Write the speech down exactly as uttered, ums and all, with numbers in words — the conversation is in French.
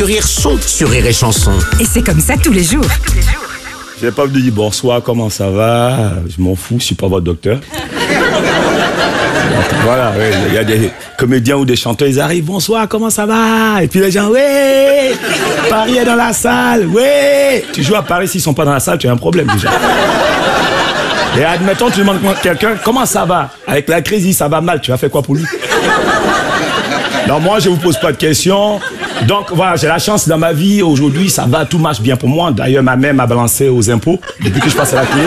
Rire son sur Rire et Chanson. Et c'est comme ça tous les jours. Je vais pas vous dire bonsoir, comment ça va? Je m'en fous, je suis pas votre docteur. Voilà, oui, il y a des comédiens ou des chanteurs, ils arrivent, bonsoir, comment ça va? Et puis les gens, ouais, Paris est dans la salle, ouais. Tu joues à Paris, s'ils sont pas dans la salle, tu as un problème déjà. Et admettons, tu demandes à quelqu'un, comment ça va? Avec la crise, ça va mal, tu as fait quoi pour lui? Non, moi, je vous pose pas de questions. Donc voilà, j'ai la chance dans ma vie, aujourd'hui, ça va, tout marche bien pour moi. D'ailleurs, ma mère m'a balancé aux impôts depuis que je passe à la télé.